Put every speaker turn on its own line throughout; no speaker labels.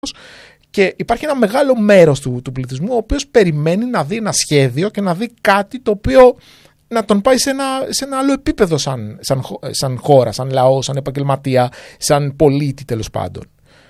Και υπάρχει ένα μεγάλο μέρος του πληθυσμού ο οποίος περιμένει να δει ένα σχέδιο και να δει κάτι το οποίο να τον πάει σε ένα άλλο επίπεδο σαν χώρα, σαν λαό, σαν επαγγελματία, σαν πολίτη τέλος πάντων.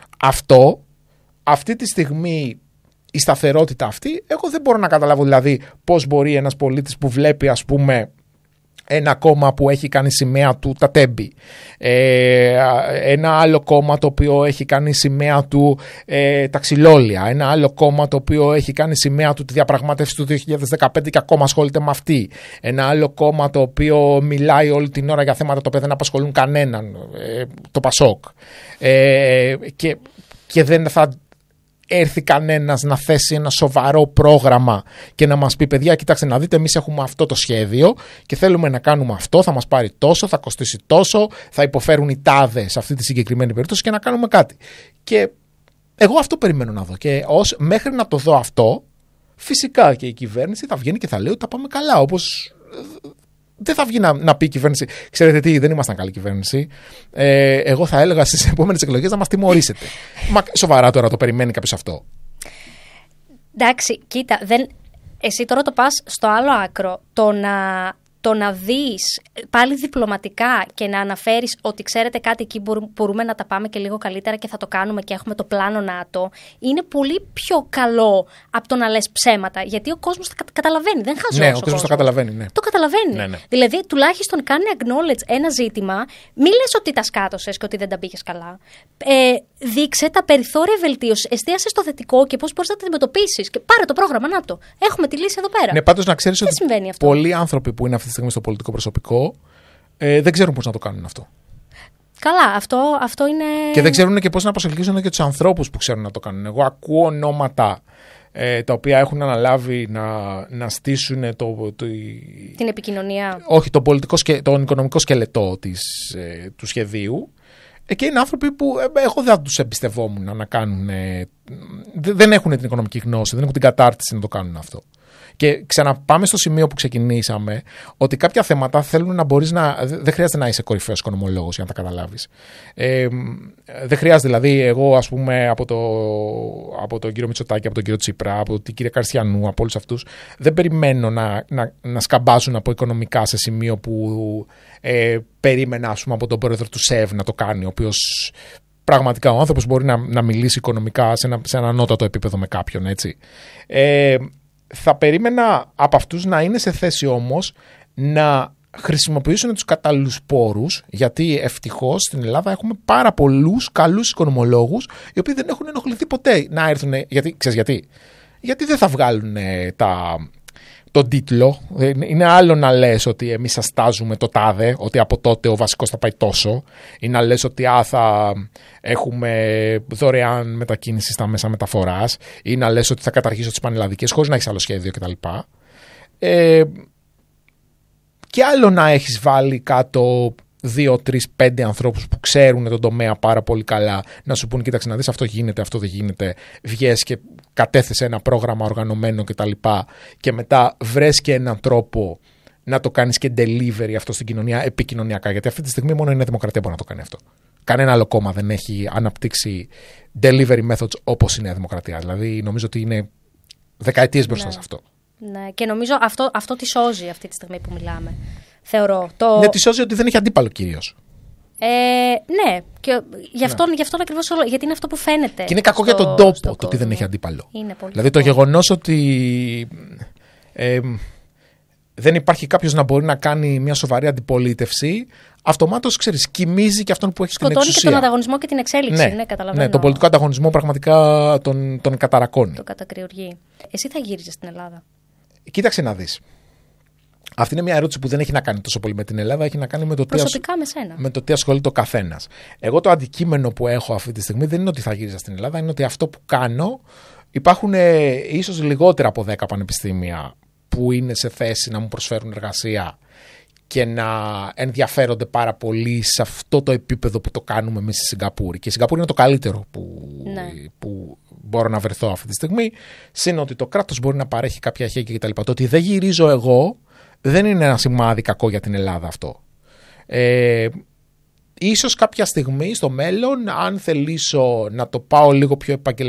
Αυτή τη στιγμή η σταθερότητα αυτή, εγώ δεν μπορώ να καταλάβω δηλαδή πώς μπορεί ένας πολίτης που βλέπει ας πούμε ένα κόμμα που έχει κάνει σημαία του τα τέμπη, ένα άλλο κόμμα το οποίο έχει κάνει σημαία του τα ξυλόλια, ένα άλλο κόμμα το οποίο έχει κάνει σημαία του τη διαπραγμάτευση του 2015 και ακόμα ασχολείται με αυτή, ένα άλλο κόμμα το οποίο μιλάει όλη την ώρα για θέματα τα οποία δεν απασχολούν κανέναν, το Πασόκ, και δεν θα έρθει κανένας να θέσει ένα σοβαρό πρόγραμμα και να μας πει παιδιά κοιτάξτε να δείτε εμείς έχουμε αυτό το σχέδιο και θέλουμε να κάνουμε αυτό, θα μας πάρει τόσο, θα κοστίσει τόσο, θα υποφέρουν οι τάδε σε αυτή τη συγκεκριμένη περίπτωση και να κάνουμε κάτι. Και εγώ αυτό περιμένω να δω και μέχρι να το δω αυτό φυσικά και η κυβέρνηση θα βγαίνει και θα λέει ότι τα πάμε καλά, όπως δεν θα βγει να πει η κυβέρνηση ξέρετε τι, δεν ήμασταν καλή κυβέρνηση, εγώ θα έλεγα στις επόμενες εκλογές να μας τιμωρήσετε. Μα σοβαρά τώρα το περιμένει κάποιος αυτό?
Εντάξει, κοίτα, εσύ τώρα το πας στο άλλο άκρο, το να δεις πάλι διπλωματικά και να αναφέρεις ότι ξέρετε κάτι εκεί μπορούμε να τα πάμε και λίγο καλύτερα και θα το κάνουμε και έχουμε το πλάνο ΝΑΤΟ, είναι πολύ πιο καλό από το να λες ψέματα, γιατί ο κόσμος τα καταλαβαίνει, δεν χαζός.
Ναι, ο κόσμος το καταλαβαίνει. Ναι.
Το καταλαβαίνει.
Ναι.
Δηλαδή, τουλάχιστον κάνει acknowledge ένα ζήτημα, μη λες ότι τα σκάτωσες και ότι δεν τα πήγες καλά. Δείξε τα περιθώρια βελτίωσης, εστίασε στο θετικό και πώς μπορείς να τα αντιμετωπίσεις. Και πάρε το πρόγραμμα ΝΑΤΟ. Έχουμε τη λύση εδώ πέρα.
Ναι, πάντως να ξέρεις ότι
αυτό.
Πολλοί άνθρωποι που είναι αυτή τη στιγμή στο πολιτικό προσωπικό δεν ξέρουν πώς να το κάνουν αυτό.
Καλά, αυτό είναι.
Και δεν ξέρουν και πώς να προσελκύσουν και τους ανθρώπους που ξέρουν να το κάνουν. Εγώ ακούω ονόματα τα οποία έχουν αναλάβει να στήσουν
την επικοινωνία.
Όχι, τον οικονομικό σκελετό του σχεδίου. Και είναι άνθρωποι που εγώ δεν τους εμπιστευόμουν να κάνουν. Δεν έχουν την οικονομική γνώση, δεν έχουν την κατάρτιση να το κάνουν αυτό. Και ξαναπάμε στο σημείο που ξεκινήσαμε, ότι κάποια θέματα θέλουν να μπορείς να. Δεν χρειάζεται να είσαι κορυφαίος οικονομολόγος για να τα καταλάβεις. Δεν χρειάζεται, δηλαδή, εγώ, ας πούμε, από τον κύριο Μητσοτάκη, από τον κύριο Τσίπρα, από την κυρία Καρστιανού, από όλους αυτούς, δεν περιμένω να σκαμπάζουν από οικονομικά σε σημείο που περίμενα, ας πούμε, από τον πρόεδρο του ΣΕΒ να το κάνει, ο οποίος. Πραγματικά ο άνθρωπος μπορεί να μιλήσει οικονομικά σε ένα ανώτατο επίπεδο με κάποιον, έτσι. Θα περίμενα από αυτούς να είναι σε θέση όμως να χρησιμοποιήσουν τους κατάλληλους πόρους, γιατί ευτυχώς στην Ελλάδα έχουμε πάρα πολλούς καλούς οικονομολόγους οι οποίοι δεν έχουν ενοχληθεί ποτέ να έρθουν. Γιατί δεν θα βγάλουν τον τίτλο. Είναι άλλο να λες ότι εμείς σας τάζουμε το τάδε, ότι από τότε ο βασικός θα πάει τόσο, ή να λες ότι θα έχουμε δωρεάν μετακίνηση στα μέσα μεταφοράς, ή να λες ότι θα καταργήσω τις πανελλαδικές χωρίς να έχεις άλλο σχέδιο κτλ. Και άλλο να έχεις βάλει κάτω 2, 3, 5 ανθρώπους που ξέρουν τον τομέα πάρα πολύ καλά, να σου πούν κοίταξε να δεις αυτό γίνεται, αυτό δεν γίνεται, βγες και κατέθεσε ένα πρόγραμμα οργανωμένο κτλ. Και μετά βρες και έναν τρόπο να το κάνεις και delivery αυτό στην κοινωνία επικοινωνιακά, γιατί αυτή τη στιγμή μόνο η Νέα Δημοκρατία μπορεί να το κάνει αυτό. Κανένα άλλο κόμμα δεν έχει αναπτύξει delivery methods όπως η Νέα Δημοκρατία. Δηλαδή νομίζω ότι είναι δεκαετίες μπροστά σε αυτό.
Ναι, και νομίζω αυτό τη σώζει αυτή τη στιγμή που μιλάμε. Θεωρώ.
Ναι, τη σώζει ότι δεν έχει αντίπαλο κυρίως.
Ναι, και γι' αυτό ακριβώς γιατί είναι αυτό που φαίνεται.
Και είναι κακό για τον τόπο το ότι δεν έχει αντίπαλο. Δηλαδή το γεγονός ότι δεν υπάρχει κάποιος να μπορεί να κάνει μια σοβαρή αντιπολίτευση, αυτομάτως ξέρεις, κοιμίζει και αυτόν που έχει την εξουσία.
Σκοτώνει και τον ανταγωνισμό και την εξέλιξη. Ναι, καταλαβαίνω.
Ναι, τον πολιτικό ανταγωνισμό πραγματικά τον καταρακώνει.
Το κατακριουργεί. Εσύ θα γύριζες στην Ελλάδα?
Κοίταξε να δεις. Αυτή είναι μια ερώτηση που δεν έχει να κάνει τόσο πολύ με την Ελλάδα, έχει να κάνει με το τι ασχολείται ο καθένας. Εγώ το αντικείμενο που έχω αυτή τη στιγμή δεν είναι ότι θα γύριζα στην Ελλάδα, είναι ότι αυτό που κάνω, υπάρχουν ίσως λιγότερα από 10 πανεπιστήμια που είναι σε θέση να μου προσφέρουν εργασία και να ενδιαφέρονται πάρα πολύ σε αυτό το επίπεδο που το κάνουμε εμείς στη Σιγκαπούρη. Και η Σιγκαπούρη είναι το καλύτερο που μπορώ να βρεθώ αυτή τη στιγμή. Συν ότι το κράτος μπορεί να παρέχει κάποια χέρια κτλ. Το ότι δεν γυρίζω εγώ δεν είναι ένα σημάδι κακό για την Ελλάδα αυτό. Ίσως κάποια στιγμή στο μέλλον, αν θελήσω να το πάω λίγο πιο επαγγελματικά,